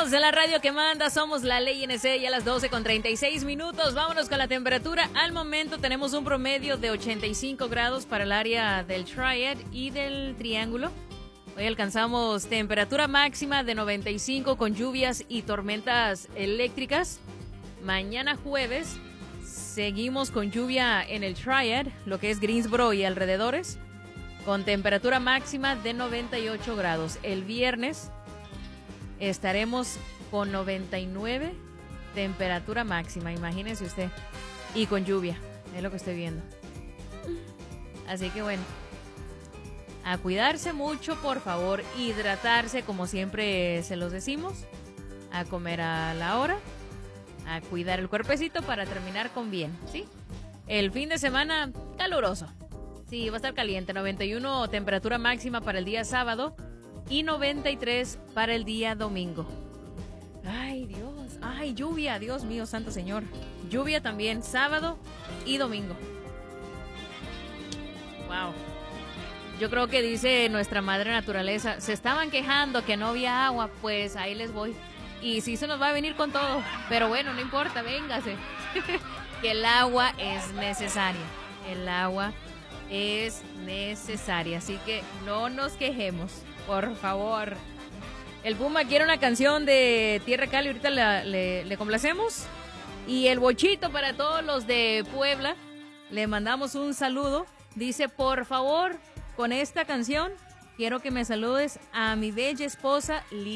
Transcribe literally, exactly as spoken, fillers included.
Seguimos en la radio que manda, somos la Ley N C y a las doce con treinta y seis minutos. Vámonos con la temperatura. Al momento tenemos un promedio de ochenta y cinco grados para el área del Triad y del Triángulo. Hoy alcanzamos temperatura máxima de noventa y cinco con lluvias y tormentas eléctricas. Mañana jueves seguimos con lluvia en el Triad, lo que es Greensboro y alrededores, con temperatura máxima de noventa y ocho grados. El viernes estaremos con noventa y nueve, temperatura máxima, imagínese usted, y con lluvia, es lo que estoy viendo. Así que bueno, a cuidarse mucho, por favor, hidratarse como siempre se los decimos, a comer a la hora, a cuidar el cuerpecito para terminar con bien, ¿sí? El fin de semana caluroso, sí, va a estar caliente, noventa y uno temperatura máxima para el día sábado, y noventa y tres para el día domingo. Ay, Dios. Ay, lluvia. Dios mío, santo señor. Lluvia también, sábado y domingo. Wow. Yo creo que dice nuestra madre naturaleza, se estaban quejando que no había agua, pues ahí les voy. Y sí se nos va a venir con todo. Pero bueno, no importa, véngase. Que el agua es necesaria. El agua es necesaria. Así que no nos quejemos. Por favor. El Puma quiere una canción de Tierra Cali. Ahorita la, le, le complacemos. Y el Bochito para todos los de Puebla. Le mandamos un saludo. Dice, por favor, con esta canción, quiero que me saludes a mi bella esposa.